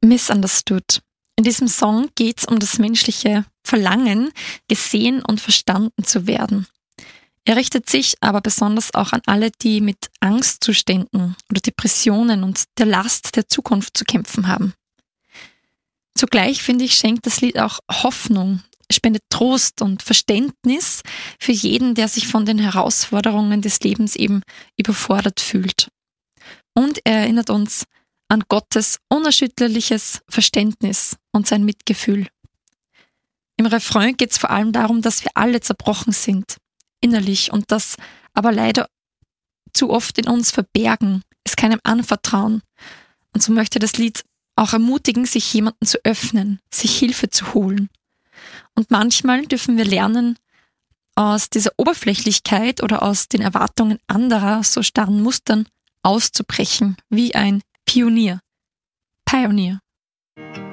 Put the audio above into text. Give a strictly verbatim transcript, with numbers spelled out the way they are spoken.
Misunderstood. In diesem Song geht es um das menschliche Verlangen, gesehen und verstanden zu werden. Er richtet sich aber besonders auch an alle, die mit Angstzuständen oder Depressionen und der Last der Zukunft zu kämpfen haben. Zugleich, finde ich, schenkt das Lied auch Hoffnung, spendet Trost und Verständnis für jeden, der sich von den Herausforderungen des Lebens eben überfordert fühlt. Und er erinnert uns an Gottes unerschütterliches Verständnis und sein Mitgefühl. Im Refrain geht es vor allem darum, dass wir alle zerbrochen sind, innerlich, und das aber leider zu oft in uns verbergen, es keinem anvertrauen. Und so möchte das Lied auch ermutigen, sich jemanden zu öffnen, sich Hilfe zu holen. Und manchmal dürfen wir lernen, aus dieser Oberflächlichkeit oder aus den Erwartungen anderer, so starren Mustern, auszubrechen, wie ein Pionier. Pioneer.